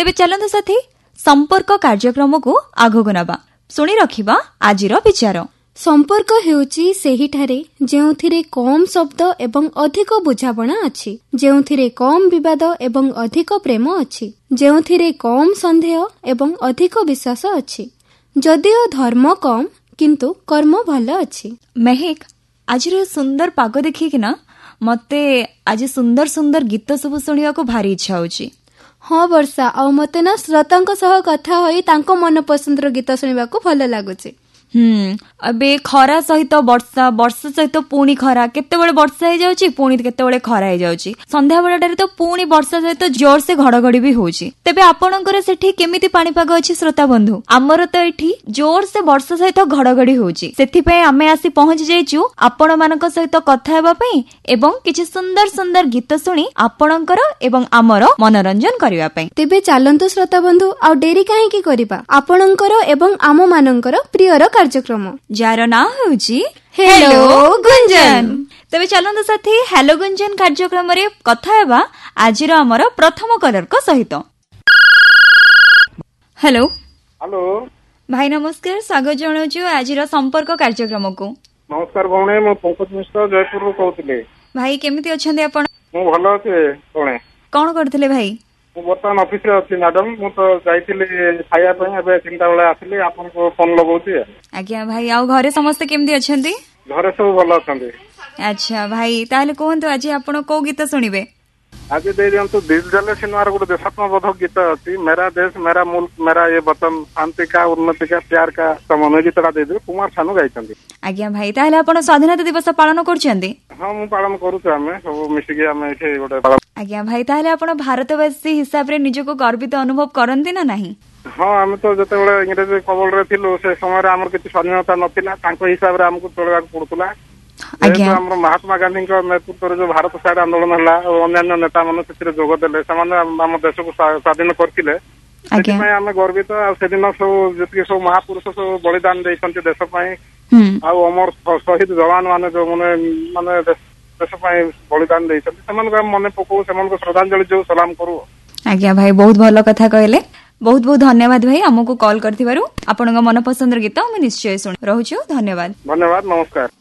तेबे चलंतु साथी संपर्क कार्यक्रम को आगको नबा सुनी रखिबा आजिर विचार। संपर्क हेउची सेहिठारे जेउथिरे कम शब्द एवं अधिक बुझाबणा अछि, जेउथिरे कम विवाद एवं अधिक प्रेम अछि, जेउथिरे कम संदेह एवं अधिक विश्वास अछि। जदिओ धर्म कम किंतु कर्म भल अछि। महक आजिर सुंदर पाग देखिकिना मते आज सुंदर सुंदर गीत सब सुनिया को भारी इच्छा होची। हाँ वर्षा, आ मते ना श्रोतांक सह कथा होई तांको मन पसंदर गीत सुनिबा को भल लागुची। अबे खरा सहित वर्षा, वर्षा सहित पुणी खरा, केतेबेले वर्षा हो जाउची पुणी केतेबेले खरा हो जाउची। संध्या बेलाटारे तो पुणी वर्षा सहित जोर से घड़घड़ी भी होउची। तेबे आपणकर सेठी केमिति पाणीपाग अछि श्रोता बंधु? आमर तो एठी जोर से वर्षा सहित घड़घड़ी होउची। सेथि पय आमे आसी पहुंची जाइचु आपण मानक सहित कथा हेबा पई एवं किछि सुंदर सुंदर गीत सुनी आपणकर एवं आमर मनोरंजन करिवा पई। तेबे चालंतु श्रोता बंधु आ डेरी काहे की करिबा आपणकर एवं आम मानकर प्रियर कार्यक्रम जार ना होउची हेलो गुंजन। तेबे चलंतु साथी हेलो गुंजन कार्यक्रम रे कथा हेबा आजिर हमर प्रथम कलर को सहित। हेलो हेलो भाई नमस्कार, स्वागत जणाउछु आजिर संपर्क कार्यक्रम को। नमस्कार भौणे, मो पंकज मिश्र जयपुर रो कहउतले। भाई केमिति अछन्ते आपण? मो भलो अछि भौणे। कोन करथिले भाई? मो वर्तमान ऑफिस रे अछि मैडम। मो तो जाइथिले खाया पय, एबे 3टा बेला आथिले आपन को फोन लगौछि। आज्ञा भाई, आ घरे समस्त केमिति अछन्ते? घरे सब भलो अछन्ते। अच्छा भाई, ताले कोहंतु आज आपण को गीत सुनिबे? आज दे दियंतु डिजिटल सिनेमा रो गुटे देशात्मक गीत अछि, मेरा देश मेरा मुल्क मेरा ये वतन, शांति का उन्नति का प्यार का समन्वय गीतटा दे दे कुमार सानू गाइछन्ते। आज्ञा भाई, ताले आपण स्वाधीनता दिवस पालन करछन्ते? हां मु पालन करूछु, आमे सब मिसिके आमे एठे गुटे। आज्ञा भाई, ताले आपण भारतवासी हिसाब रे निजको गर्वित अनुभव करन्ते ना नाही? हाँ, आम तो जिते इंग्रेज कबल रे थिलु से समय आमर किछि स्वाधीनता नथिला, तांको हिसाब रे हमकु चलबाक पड़ुतला। हमर महात्मा गांधी को नेतृत्व जो भारत साइड आंदोलन हला और अन्य नेता मन सेतिर जोग देले, समान हम देश को स्वाधीन करथिले। सेति में हम गर्वित। आ सेदिन सब जति सब महापुरुष सब बलिदान दैछन्ते देश पई, आ अमर शहीद जवान माने जो माने देश पई बलिदान दैछन्ते, समान को हम मने पकौ, समान को श्रद्धांजलि जो सलाम करू। आज्ञा भाई, बहुत भलो कथा कहले। बहुत बहुत धन्यवाद भाई हमको कॉल करथिबारु। आपनका मन पसंदर गीत हम निश्चय सुन रहउछु। धन्यवाद। धन्यवाद, नमस्कार।